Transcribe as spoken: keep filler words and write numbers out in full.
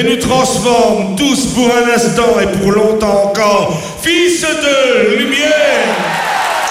nous transforme tous pour un instant et pour longtemps encore, fils de